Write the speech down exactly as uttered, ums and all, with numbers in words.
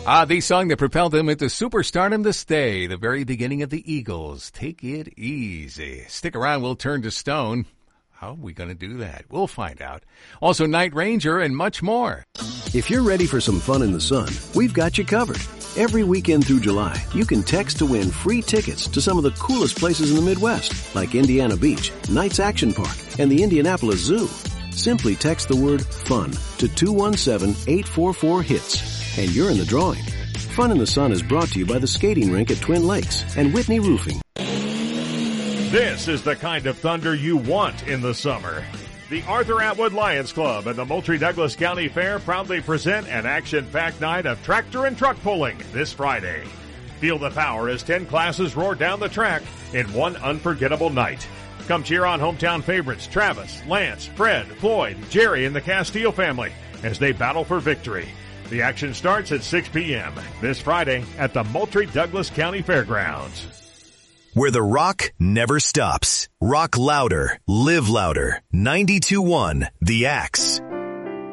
Ah, the song that propelled them into superstardom this day, the very beginning of the Eagles. Take it easy. Stick around, we'll turn to stone. How are we going to do that? We'll find out. Also, Night Ranger and much more. If you're ready for some fun in the sun, we've got you covered. Every weekend through July, you can text to win free tickets to some of the coolest places in the Midwest, like Indiana Beach, Knights Action Park, and the Indianapolis Zoo. Simply text the word FUN to two one seven, eight four four, HITS, and you're in the drawing. Fun in the Sun is brought to you by the skating rink at Twin Lakes and Whitney Roofing. This is the kind of thunder you want in the summer. The Arthur Atwood Lions Club and the Moultrie Douglas County Fair proudly present an action-packed night of tractor and truck pulling this Friday. Feel the power as ten classes roar down the track in one unforgettable night. Come cheer on hometown favorites Travis, Lance, Fred, Floyd, Jerry, and the Castile family as they battle for victory. The action starts at six p.m. this Friday at the Moultrie Douglas County Fairgrounds. Where the rock never stops. Rock louder, live louder. ninety-two point one The Axe.